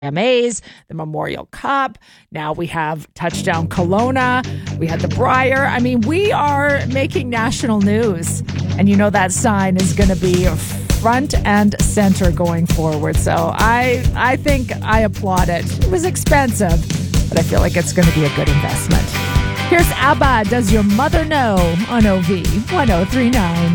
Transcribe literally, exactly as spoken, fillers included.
M As, the Memorial Cup. Now we have Touchdown Kelowna. We had the Brier. I mean, we are making national news. And you know that sign is going to be front and center going forward. So I, I think I applaud it. It was expensive, but I feel like it's going to be a good investment. Here's ABBA, Does Your Mother Know on O V ten thirty-nine.